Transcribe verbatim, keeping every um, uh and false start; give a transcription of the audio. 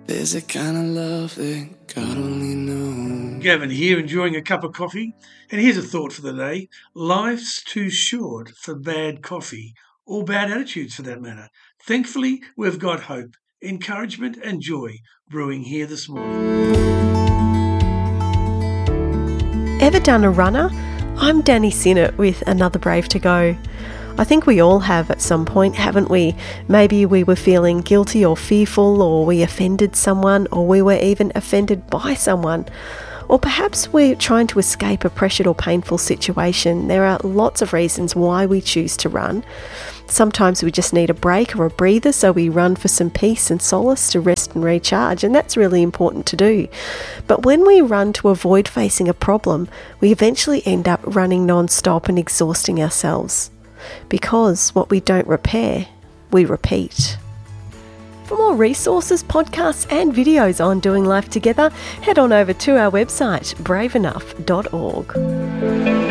There's a kind of love that God only knows. Gavin here, enjoying a cup of coffee. And here's a thought for the day. Life's too short for bad coffee, or bad attitudes for that matter. Thankfully, we've got hope, encouragement and joy brewing here this morning. Ever done a runner? I'm Danny Sinnott with Another Brave to Go. I think we all have at some point, haven't we? Maybe we were feeling guilty or fearful, or we offended someone, or we were even offended by someone. Or perhaps we're trying to escape a pressured or painful situation. There are lots of reasons why we choose to run. Sometimes we just need a break or a breather, so we run for some peace and solace to rest and recharge, and that's really important to do. But when we run to avoid facing a problem, we eventually end up running non-stop and exhausting ourselves. Because what we don't repair, we repeat. For more resources, podcasts and videos on doing life together, head on over to our website brave enough dot org.